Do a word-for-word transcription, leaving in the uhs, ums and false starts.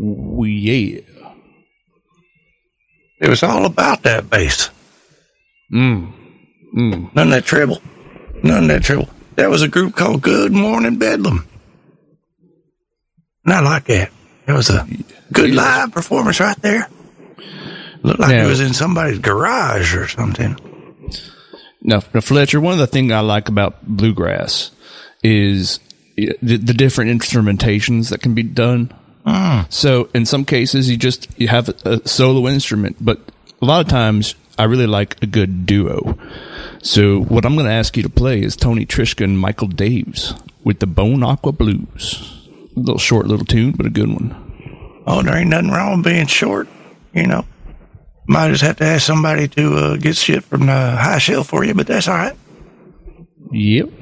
We, yeah. It was all about that bass. Mm. Mm. None of that treble. None of that treble. That was a group called Good Morning Bedlam. And I like that. That was a good yes. live performance right there. Looked like now, it was in somebody's garage or something. Now, now, Fletcher, one of the things I like about bluegrass is the, the different instrumentations that can be done. Mm. So in some cases, you just you have a, a solo instrument, but a lot of times I really like a good duo. So what I'm going to ask you to play is Tony Trischka and Michael Daves with the Bone Aqua Blues. A little short little tune, but a good one. Oh, there ain't nothing wrong with being short, you know. Might just have to ask somebody to uh, get shit from the high shelf for you, but that's all right. Yep.